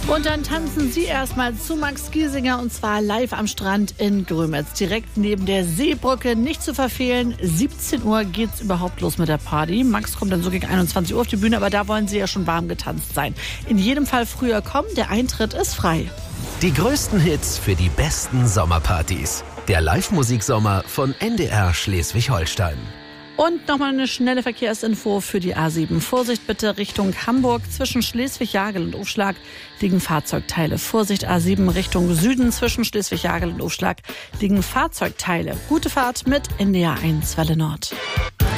Und dann tanzen Sie erstmal zu Max Giesinger und zwar live am Strand in Grömitz. Direkt neben der Seebrücke, nicht zu verfehlen. 17 Uhr geht's überhaupt los mit der Party. Max kommt dann so gegen 21 Uhr auf die Bühne, aber da wollen Sie ja schon warm getanzt sein. In jedem Fall früher kommen, der Eintritt ist frei. Die größten Hits für die besten Sommerpartys. Der Live-Musiksommer von NDR Schleswig-Holstein. Und nochmal eine schnelle Verkehrsinfo für die A7. Vorsicht bitte Richtung Hamburg. Zwischen Schleswig-Jagel und Ufschlag liegen Fahrzeugteile. Vorsicht A7 Richtung Süden. Zwischen Schleswig-Jagel und Ufschlag liegen Fahrzeugteile. Gute Fahrt mit NDR 1 Welle Nord.